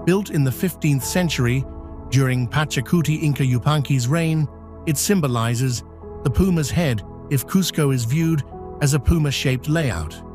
Built in the 15th century, during Pachacuti Inca Yupanqui's reign, it symbolizes the puma's head if Cusco is viewed as a puma-shaped layout.